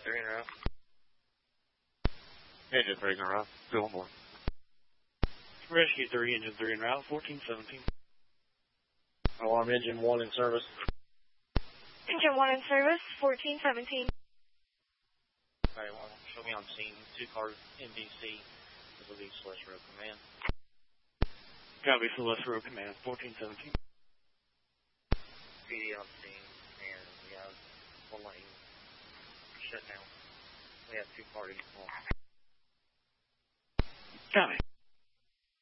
3 en route. Engine 3 en route. 2 more. Rescue 3, Engine 3 en route, 1417. Alarm Engine 1 in service. Engine 1 in service, 1417. Alright, well, show me on scene. 2 cars, NBC. This will be Celeste Road Command. Copy, Celeste Road Command, 1417. PD on scene, and we have 1 lane shut down. We have 2 parties. Copy.